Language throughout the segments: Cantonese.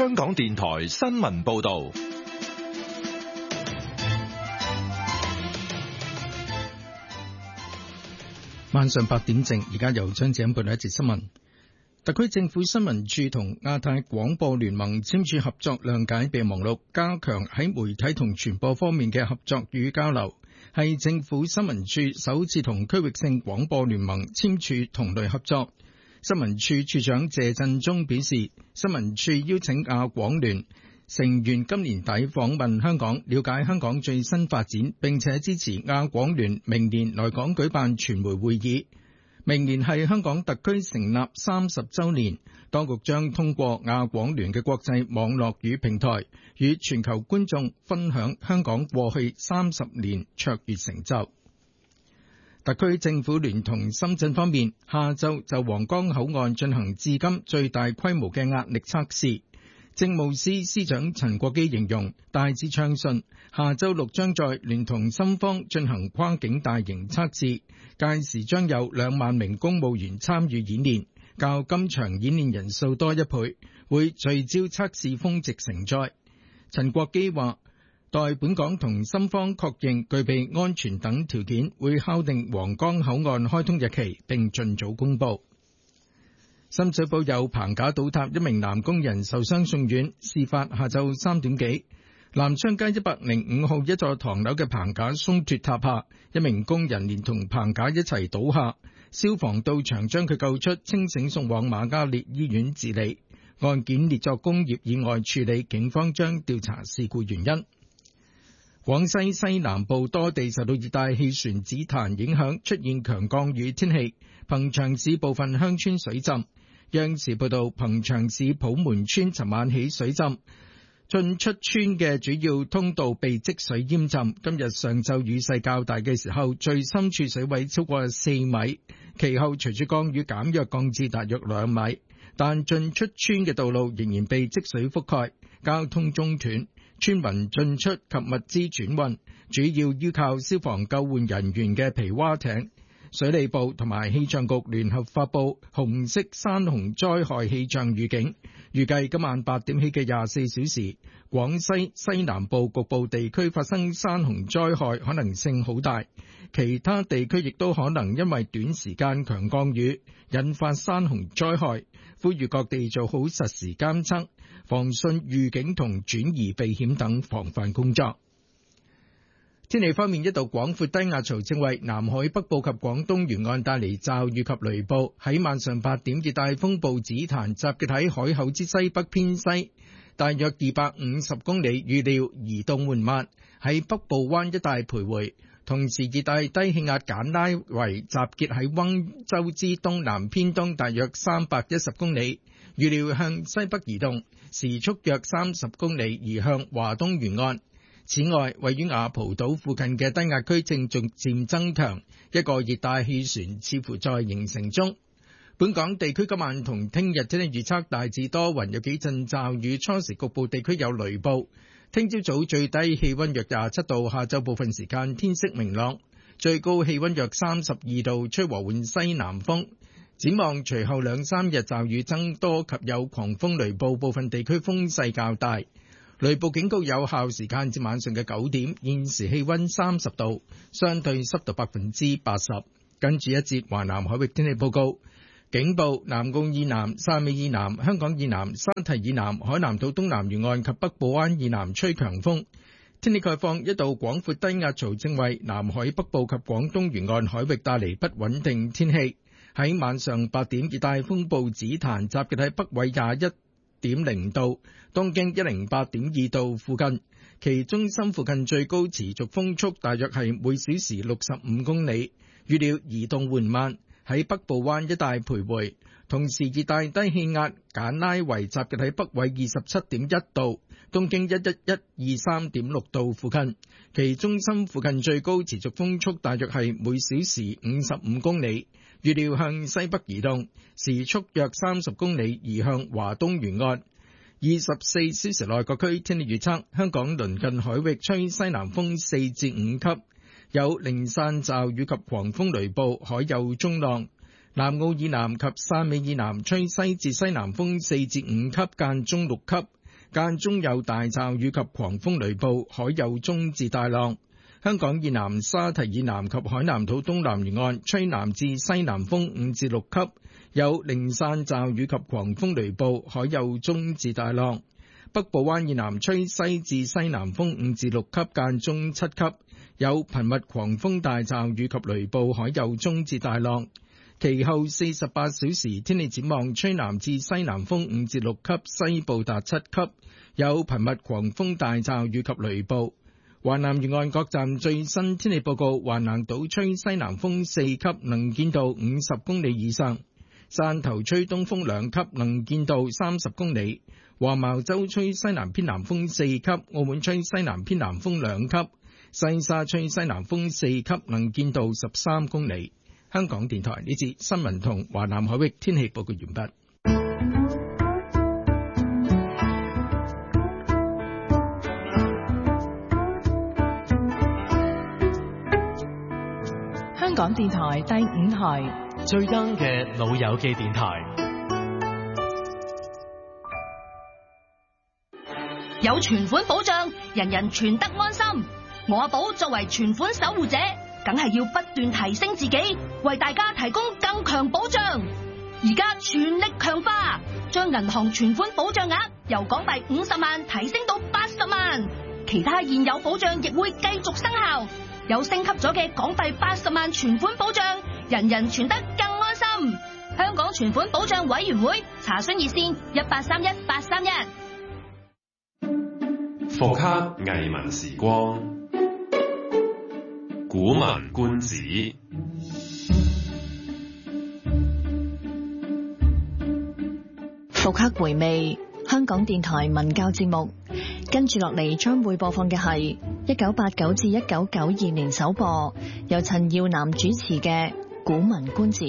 香港電台新聞報道。 晚上8點正，而家由張子欣報道一節新聞。特區政府新聞處同亞太廣播聯盟簽署合作諒解備忘錄，加強喺媒體同傳播方面嘅合作與交流，係政府新聞處首次同區域性廣播聯盟簽署同類合作。新聞處處長謝振中表示，新聞處邀請亞廣聯成員今年底訪問香港，了解香港最新發展，並且支持亞廣聯明年來港舉辦傳媒會議。明年係香港特區成立30週年，當局將通過亞廣聯嘅國際網絡與平台，與全球觀眾分享香港過去30年卓越成就。特區政府聯同深圳方面，下晝就皇崗口岸進行至今最大規模嘅壓力測試。政務司司長陳國基形容大致暢順，下週6將再聯同深方進行跨境大型測試，屆時將有2萬名公務員參與演練，較今場演練人數多1倍，會聚焦測試峰值承載。陳國基話，待本港同深方確認具備安全等條件，會敲定皇崗口岸開通日期，並盡早公佈。深水埗有棚架倒塌，一名男工人受傷送院。事發下晝3點幾，南昌街105號一座唐樓嘅棚架鬆脱塌下，一名工人連同棚架一齊倒下。消防到場將佢救出，清醒送往瑪嘉烈醫院治理。案件列作工業意外處理，警方將調查事故原因。廣西西南部多地受到熱帶氣旋紫檀影響，出現強降雨天氣，憑祥市部分鄉村水浸。央視報道，憑祥市普門村尋晚起水浸，進出村嘅主要通道被積水淹浸。今日上晝雨勢較大嘅時候，最深處水位超過4米，其後隨住降雨減弱，降至大約2米，但進出村嘅道路仍然被積水覆蓋，交通中斷。村民進出及物資轉運，主要依靠消防救援人員嘅皮划艇。水利部同埋氣象局聯合發布紅色山洪災害氣象預警，預計今晚8點起嘅24小時，廣西西南部局部地區發生山洪災害可能性好大，其他地區亦都可能因為短時間強降雨引發山洪災害，呼籲各地做好實時監測、防汛預警同轉移避險等防範工作。天氣方面，一道廣闊低壓槽正為南海北部及廣東沿岸帶嚟驟雨及雷暴。喺晚上8點，熱帶風暴紫檀集結喺海口之西北偏西，大約250公里，預料移動緩慢，喺北部灣一帶徘徊。同時，熱帶低氣壓簡拉維集結喺溫州之東南偏東，大約310公里，預料向西北移動，時速約30公里，移向華東沿岸。此外，位於雅蒲島附近嘅低壓區正逐漸增強，一個熱帶氣旋似乎在形成中。本港地區今晚同聽日天氣預測大致多雲，有幾陣驟雨，初時局部地區有雷暴。聽朝早最低氣溫約27度，下晝部分時間天色明朗，最高氣溫約32度，吹和緩西南風。展望隨後2-3日驟雨增多及有狂風雷暴，部分地區風勢較大。雷暴警告有效時間至晚上嘅9點，現時氣溫30度，相對濕度80%。跟住一節華南海域天氣報告，警報：南澳以南、汕尾以南、香港以南、山提以南、海南島東南沿岸及北部灣以南吹強風。天氣概況：一道廣闊低壓槽正為南海北部及廣東沿岸海域帶嚟不穩定天氣。喺晚上8點，熱帶風暴紫檀集結喺北緯21.0度、東經108.2度附近，其中心附近最高持續風速大約係每小時65公里，預料移動緩慢，喺北部灣一帶徘徊。同時，熱帶低氣壓簡拉維集結喺北緯27.1度、東經11123.6度附近，其中心附近最高持續風速大約係每小時55公里，預料向西北移動，時速約30公里，移向華東沿岸。24小時內各區天氣預測：香港鄰近海域吹西南風4至5級，有零散驟雨及狂風雷暴，海有中浪。南澳以南及汕尾以南吹西至西南風4至5級，間中6級。 間中有大驟雨及狂風雷暴，海有中至大浪。香港以南、沙堤以南及海南島東南沿岸吹南至西南風5至6級，有零散驟雨及狂風雷暴，海有中至大浪。北部灣以南吹西至西南風5至6級，間中7級，有頻密狂風大驟雨及雷暴，海有中至大浪。其後48小時天氣展望，吹南至西南風5至6級，西部達7級，有頻密狂風大驟雨及雷暴。華南沿岸各站最新天氣報告：橫瀾島吹西南風4級，能見度50公里以上；汕頭吹東風2級，能見度30公里；黃茅洲吹西南偏南風4級，澳門吹西南偏南風2級；西沙吹西南風4級，能見度13公里。香港電台呢節新聞同華南海域天氣報告完畢。 香港電台第5台最 young 嘅老友記電台， 有存款保障，人人存得安心。我阿寶作為存款守護者，梗係要不斷提升自己，為大家提供更強保障。而家全力強化，將銀行存款保障額由港幣50萬提升到80萬，其他現有保障亦會繼續生效。有升級咗嘅港幣80萬存款保障，人人存得更安心。香港存款保障委員會查詢熱線1831-831。 復刻藝文時光，古文觀止。 復刻回味香港電台文教節目，跟住落嚟將會播放嘅係1989至1992年首播，由陳耀南主持嘅《古文觀止》。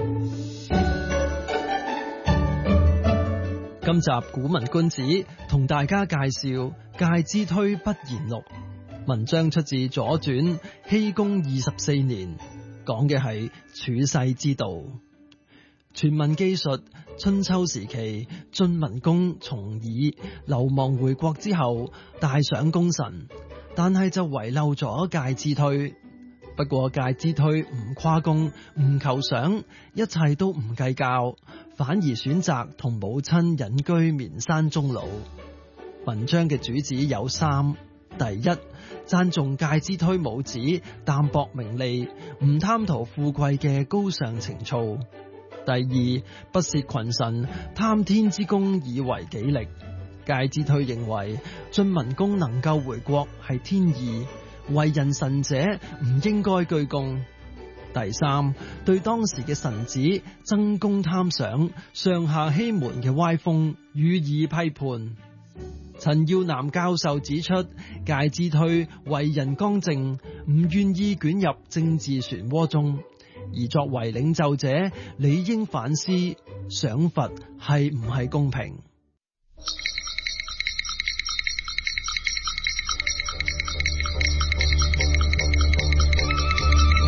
今集《古文觀止》同大家介紹《介之推不言錄》，文章出自《左傳》熙公24年，講嘅係處世之道。傳聞記述春秋時期，晉文公重耳流亡回國之後，大賞功臣，但係就遺漏咗介之推。不過介之推唔誇功，唔求賞，一切都唔計較，反而選擇同母親隱居綿山終老。文章嘅主旨有3：第一，讚頌介之推母子淡泊名利，唔貪圖富貴嘅高尚情操；第二，不屑群臣貪天之功以為己力。介之推認為晉文公能夠回國係天意，為人臣者唔應該居功。第三，對當時嘅臣子爭功貪賞、上下欺瞞嘅歪風予以批判。陳耀南教授指出，介之推為人剛正，唔願意捲入政治漩渦中，而作為領袖者理應反思賞罰係唔係公平。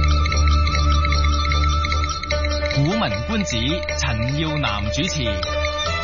古文觀止，陳耀南主持。